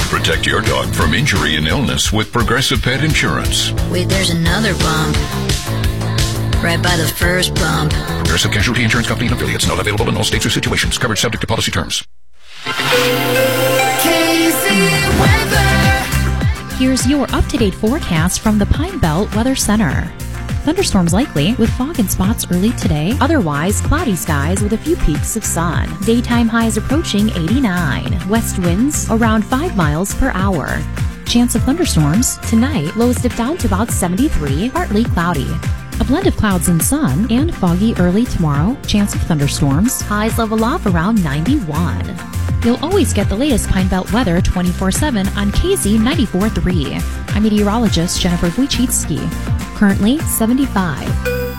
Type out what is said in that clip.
Protect your dog from injury and illness with Progressive Pet Insurance. Wait, there's another bump. Right by the first bump. Progressive Casualty Insurance Company and affiliates. Not available in all states or situations. Coverage subject to policy terms. Here's your up-to-date forecast from the Pine Belt Weather Center. Thunderstorms likely with fog and spots early today. Otherwise, cloudy skies with a few peaks of sun. Daytime highs approaching 89. West winds around 5 miles per hour. Chance of thunderstorms tonight. Lows dip down to about 73. Partly cloudy. A blend of clouds and sun and foggy early tomorrow. Chance of thunderstorms. Highs level off around 91. You'll always get the latest Pine Belt weather 24/7 on KZ 94.3. I'm meteorologist Jennifer Wojcicki. Currently 75.